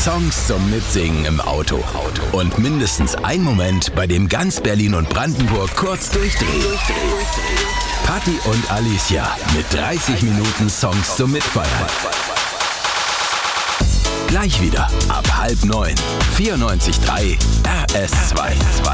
Songs zum Mitsingen im Auto. Und mindestens ein Moment, bei dem ganz Berlin und Brandenburg kurz durchdreht. Patti und Alicia mit 30 Minuten Songs zum Mitfeiern. Gleich wieder ab 8:30. 94.3 RS2.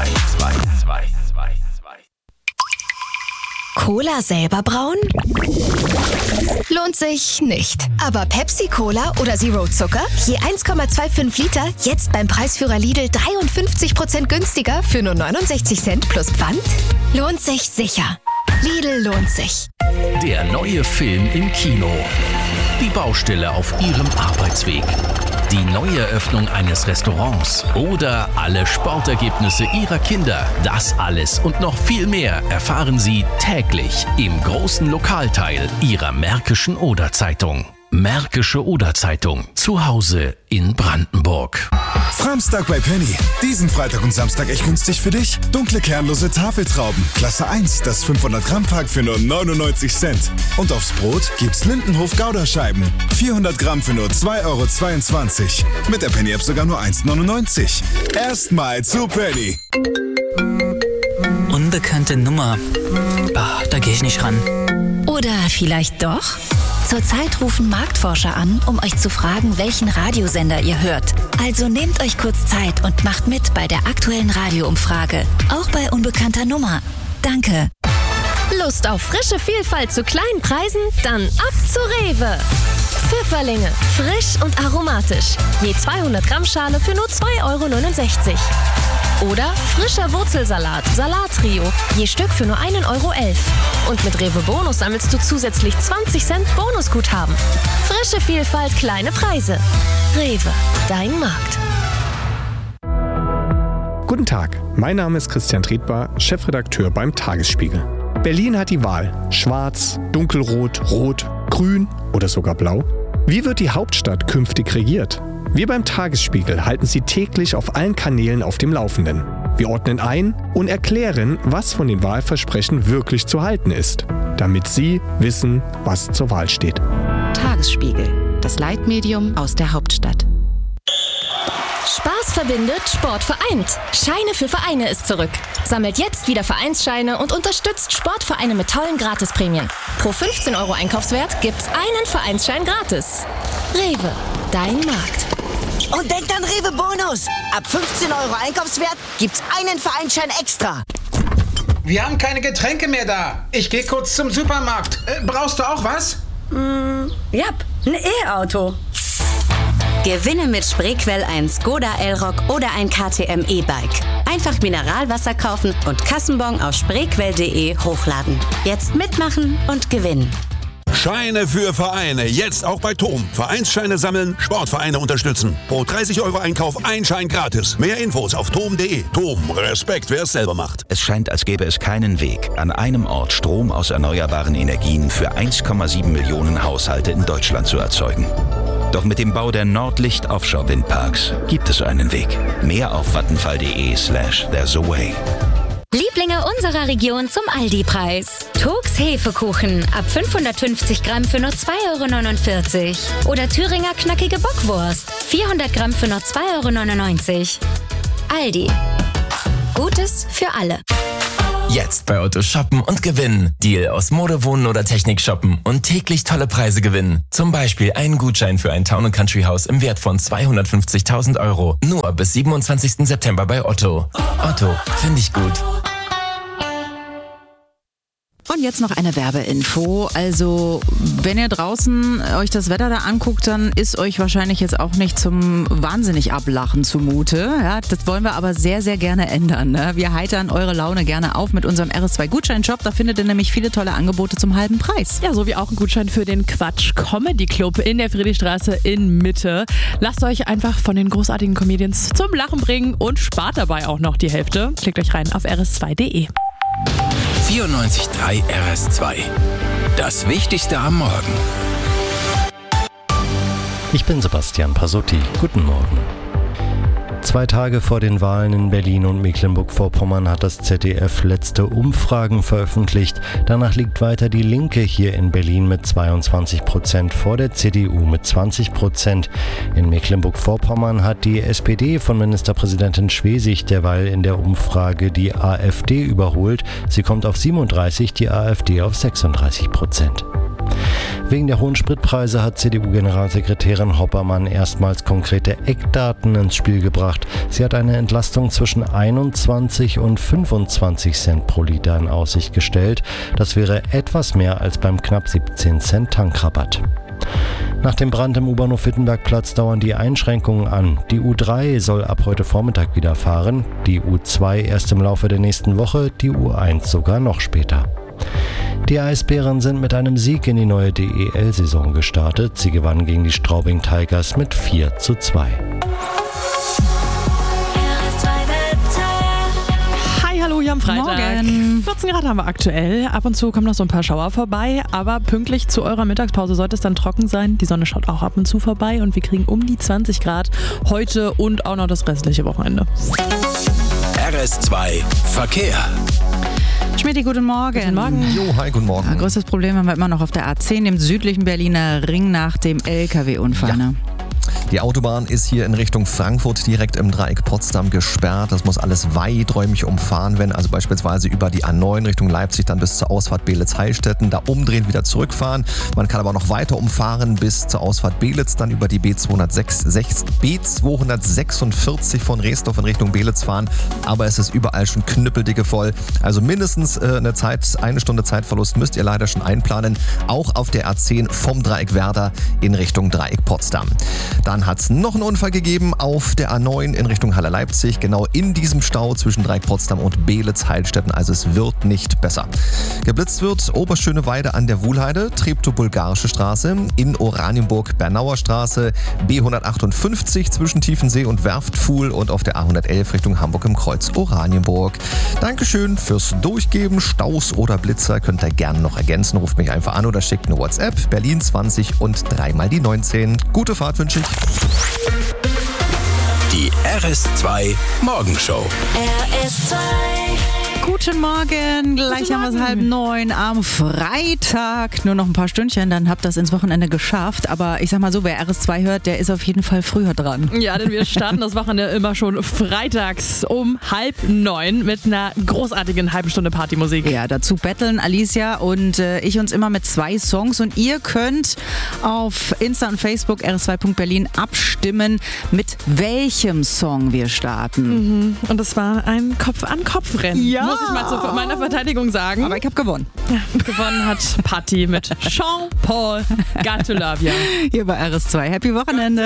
Cola selber brauen? Lohnt sich nicht. Aber Pepsi Cola oder Zero Zucker? Je 1,25 Liter, jetzt beim Preisführer Lidl 53% günstiger für nur 69 Cent plus Pfand? Lohnt sich sicher. Lidl lohnt sich. Der neue Film im Kino. Die Baustelle auf Ihrem Arbeitsweg. Die Neueröffnung eines Restaurants oder alle Sportergebnisse Ihrer Kinder. Das alles und noch viel mehr erfahren Sie täglich im großen Lokalteil Ihrer Märkischen Oder-Zeitung. Märkische Oder-Zeitung. Zu Hause in Brandenburg. Framstag bei Penny. Diesen Freitag und Samstag echt günstig für dich. Dunkle kernlose Tafeltrauben. Klasse 1, das 500 Gramm Pack für nur 99 Cent. Und aufs Brot gibt's Lindenhof Gouda-Scheiben. 400 Gramm für nur 2,22 €. Mit der Penny-App sogar nur 1,99 €. Erstmal zu Penny. Unbekannte Nummer. Da gehe ich nicht ran. Oder vielleicht doch? Zurzeit rufen Marktforscher an, um euch zu fragen, welchen Radiosender ihr hört. Also nehmt euch kurz Zeit und macht mit bei der aktuellen Radioumfrage. Auch bei unbekannter Nummer. Danke. Lust auf frische Vielfalt zu kleinen Preisen? Dann ab zu Rewe. Pfifferlinge, frisch und aromatisch. Je 200 Gramm Schale für nur 2,69 €. Oder frischer Wurzelsalat, Salattrio, je Stück für nur 1,11 €. Und mit Rewe Bonus sammelst du zusätzlich 20 Cent Bonusguthaben. Frische Vielfalt, kleine Preise. Rewe, dein Markt. Guten Tag, mein Name ist Christian Triedbar, Chefredakteur beim Tagesspiegel. Berlin hat die Wahl: Schwarz, Dunkelrot, Rot, Grün oder sogar Blau. Wie wird die Hauptstadt künftig regiert? Wir beim Tagesspiegel halten Sie täglich auf allen Kanälen auf dem Laufenden. Wir ordnen ein und erklären, was von den Wahlversprechen wirklich zu halten ist, damit Sie wissen, was zur Wahl steht. Tagesspiegel, das Leitmedium aus der Hauptstadt. Spaß verbindet, Sport vereint. Scheine für Vereine ist zurück. Sammelt jetzt wieder Vereinsscheine und unterstützt Sportvereine mit tollen Gratisprämien. Pro 15 € Einkaufswert gibt's einen Vereinsschein gratis. Rewe, dein Markt. Und denkt an Rewe Bonus. Ab 15 € Einkaufswert gibt's einen Vereinsschein extra. Wir haben keine Getränke mehr da. Ich gehe kurz zum Supermarkt. Brauchst du auch was? Ja, ein E-Auto. Gewinne mit Spreequell ein Skoda Elroq oder ein KTM E-Bike. Einfach Mineralwasser kaufen und Kassenbon auf spreequell.de hochladen. Jetzt mitmachen und gewinnen. Scheine für Vereine, jetzt auch bei TOM. Vereinsscheine sammeln, Sportvereine unterstützen. Pro 30 € Einkauf ein Schein gratis. Mehr Infos auf tom.de. TOM, Respekt, wer es selber macht. Es scheint, als gäbe es keinen Weg, an einem Ort Strom aus erneuerbaren Energien für 1,7 Millionen Haushalte in Deutschland zu erzeugen. Doch mit dem Bau der Nordlicht Offshore Windparks gibt es einen Weg. Mehr auf vattenfall.de/there's a way. Lieblinge unserer Region zum Aldi-Preis. Turks Hefekuchen ab 550 Gramm für nur 2,49 €. Oder Thüringer knackige Bockwurst, 400 Gramm für nur 2,99 €. Aldi. Gutes für alle. Jetzt bei Otto shoppen und gewinnen. Deal aus Mode, Wohnen oder Technik shoppen und täglich tolle Preise gewinnen. Zum Beispiel einen Gutschein für ein Town & Country Haus im Wert von 250.000 €. Nur bis 27. September bei Otto. Otto, finde ich gut. Und jetzt noch eine Werbeinfo. Also, wenn ihr draußen euch das Wetter da anguckt, dann ist euch wahrscheinlich jetzt auch nicht zum wahnsinnig Ablachen zumute. Ja, das wollen wir aber sehr, sehr gerne ändern. Ne? Wir heitern eure Laune gerne auf mit unserem RS2-Gutschein-Shop. Da findet ihr nämlich viele tolle Angebote zum halben Preis. Ja, so wie auch ein Gutschein für den Quatsch Comedy Club in der Friedrichstraße in Mitte. Lasst euch einfach von den großartigen Comedians zum Lachen bringen und spart dabei auch noch die Hälfte. Klickt euch rein auf rs2.de. 94.3 RS2. Das Wichtigste am Morgen. Ich bin Sebastian Pasotti. Guten Morgen. 2 Tage vor den Wahlen in Berlin und Mecklenburg-Vorpommern hat das ZDF letzte Umfragen veröffentlicht. Danach liegt weiter die Linke hier in Berlin mit 22% vor der CDU mit 20%. In Mecklenburg-Vorpommern hat die SPD von Ministerpräsidentin Schwesig derweil in der Umfrage die AfD überholt. Sie kommt auf 37%, die AfD auf 36%. Wegen der hohen Spritpreise hat CDU-Generalsekretärin Hoppermann erstmals konkrete Eckdaten ins Spiel gebracht. Sie hat eine Entlastung zwischen 21 und 25 Cent pro Liter in Aussicht gestellt. Das wäre etwas mehr als beim knapp 17 Cent Tankrabatt. Nach dem Brand im U-Bahnhof Wittenbergplatz dauern die Einschränkungen an. Die U3 soll ab heute Vormittag wieder fahren, die U2 erst im Laufe der nächsten Woche, die U1 sogar noch später. Die Eisbären sind mit einem Sieg in die neue DEL-Saison gestartet. Sie gewannen gegen die Straubing Tigers mit 4:2. Hi, hallo hier am Freitag. Morgen. 14 Grad haben wir aktuell. Ab und zu kommen noch so ein paar Schauer vorbei. Aber pünktlich zu eurer Mittagspause sollte es dann trocken sein. Die Sonne schaut auch ab und zu vorbei. Und wir kriegen um die 20 Grad heute und auch noch das restliche Wochenende. RS2 Verkehr. Schmidti, guten Morgen. Guten Morgen. Jo, hi, guten Morgen. Größtes Problem haben wir immer noch auf der A10 im südlichen Berliner Ring nach dem LKW-Unfall. Ja. Ne? Die Autobahn ist hier in Richtung Frankfurt direkt im Dreieck Potsdam gesperrt. Das muss alles weiträumig umfahren werden. Also beispielsweise über die A9 Richtung Leipzig dann bis zur Ausfahrt Beelitz-Heilstätten. Da umdrehen, wieder zurückfahren. Man kann aber noch weiter umfahren bis zur Ausfahrt Beelitz. Dann über die B246 von Reesdorf in Richtung Beelitz fahren. Aber es ist überall schon knüppeldicke voll. Also mindestens eine Stunde Zeitverlust müsst ihr leider schon einplanen. Auch auf der A10 vom Dreieck Werder in Richtung Dreieck Potsdam. Dann hat es noch einen Unfall gegeben auf der A9 in Richtung Halle Leipzig, genau in diesem Stau zwischen Dreieck Potsdam und Beelitz-Heilstätten. Also es wird nicht besser. Geblitzt wird Oberschöneweide an der Wuhlheide, Treptow-Bulgarische Straße, in Oranienburg Bernauer Straße, B158 zwischen Tiefensee und Werftfuhl und auf der A111 Richtung Hamburg im Kreuz Oranienburg. Dankeschön fürs Durchgeben. Staus oder Blitzer könnt ihr gerne noch ergänzen. Ruft mich einfach an oder schickt eine WhatsApp. Berlin 20 und 3 mal die 19. Gute Fahrt wünsche ich. Die RS2 Morgenshow. RS2. Guten Morgen, gleich haben wir es 8:30 am Freitag. Nur noch ein paar Stündchen, dann habt ihr das ins Wochenende geschafft. Aber ich sag mal so, wer RS2 hört, der ist auf jeden Fall früher dran. Ja, denn wir starten das Wochenende immer schon freitags um 8:30 mit einer großartigen halben Stunde Partymusik. Ja, dazu betteln Alicia und ich uns immer mit 2 Songs. Und ihr könnt auf Insta und Facebook rs2.berlin abstimmen, mit welchem Song wir starten. Und das war ein Kopf-an-Kopf-Rennen. Ja. Muss ich mal zu meiner Verteidigung sagen. Aber ich habe gewonnen. Ja, gewonnen hat Patti mit Jean-Paul. Got to love you. Hier bei RS2. Happy Wochenende.